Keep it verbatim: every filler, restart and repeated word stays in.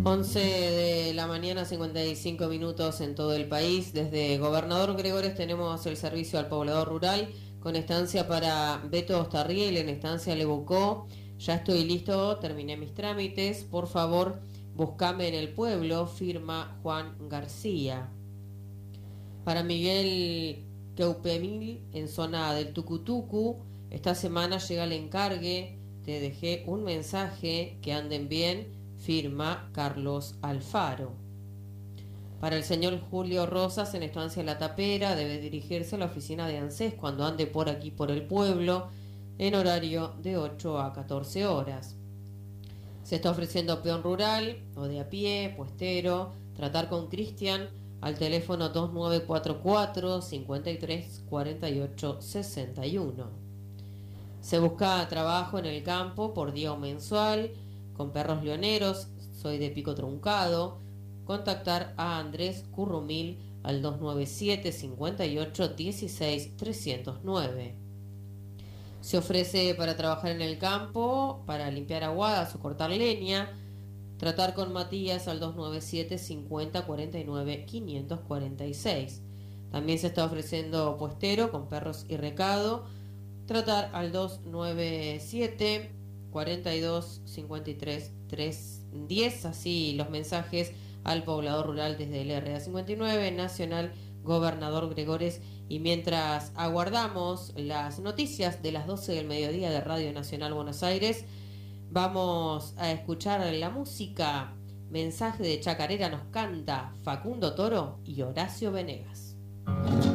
once de la mañana, cincuenta y cinco minutos en todo el país. Desde Gobernador Gregores tenemos el servicio al poblador rural con estancia para Beto Ostarriel en estancia Lebucó. Ya estoy listo, terminé mis trámites. Por favor, buscame en el pueblo, firma Juan García. Para Miguel Queupemil en zona del Tucutucu, esta semana llega el encargue. Te dejé un mensaje, que anden bien. Firma Carlos Alfaro. Para el señor Julio Rosas en estancia La Tapera, debe dirigirse a la oficina de ANSES cuando ande por aquí por el pueblo en horario de ocho a catorce horas. Se está ofreciendo peón rural o de a pie, puestero, tratar con Cristian al teléfono dos nueve cuatro cuatro, cinco tres, cuatro ocho, seis uno. Se busca trabajo en el campo por día o mensual con perros leoneros. Soy de Pico Truncado. Contactar a Andrés Currumil al dos nueve siete, cinco ocho, uno seis, tres cero nueve. Se ofrece para trabajar en el campo, para limpiar aguadas o cortar leña. Tratar con Matías al dos nueve siete, cincuenta, cuarenta y nueve, quinientos cuarenta y seis. También se está ofreciendo puestero con perros y recado. Tratar al dos nueve siete, cuarenta y dos, cincuenta y tres, trescientos diez, así los mensajes al poblador rural desde el R A cincuenta y nueve, Nacional Gobernador Gregores. Y mientras aguardamos las noticias de las doce del mediodía de Radio Nacional Buenos Aires, vamos a escuchar la música. Mensaje de Chacarera nos canta Facundo Toro y Horacio Venegas.